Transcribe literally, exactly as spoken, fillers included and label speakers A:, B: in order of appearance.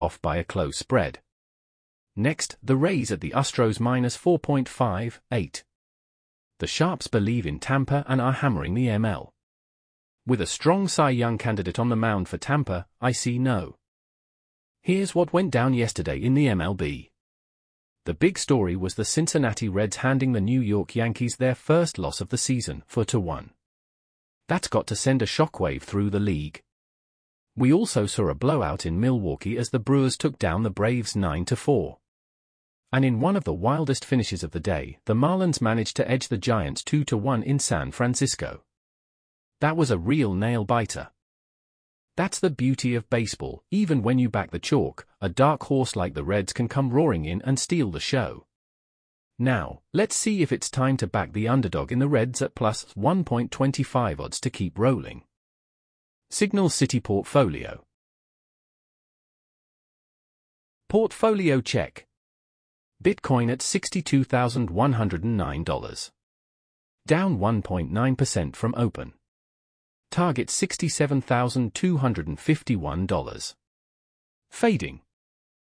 A: off by a close spread. Next, the Rays at the Astros minus four point five eight. The Sharps believe in Tampa and are hammering the M L. With a strong Cy Young candidate on the mound for Tampa, I see no. Here's what went down yesterday in the M L B. The big story was the Cincinnati Reds handing the New York Yankees their first loss of the season, four to one. That's got to send a shockwave through the league. We also saw a blowout in Milwaukee as the Brewers took down the Braves nine to four. And in one of the wildest finishes of the day, the Marlins managed to edge the Giants two to one in San Francisco. That was a real nail-biter. That's the beauty of baseball. Even when you back the chalk, a dark horse like the Reds can come roaring in and steal the show. Now, let's see if it's time to back the underdog in the Reds at plus one point two five odds to keep rolling. Signal City Portfolio. Portfolio check. Bitcoin at sixty-two thousand one hundred nine dollars. Down one point nine percent from open. Target sixty-seven thousand two hundred fifty-one dollars. Fading.